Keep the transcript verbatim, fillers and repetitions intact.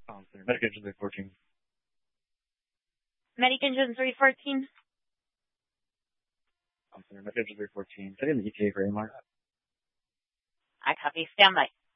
Um, sorry, Medic Engine three fourteen. Medic Engine three fourteen. Um, sorry, Medic Engine three fourteen. Setting the E T A for A M R. I copy. Stand by.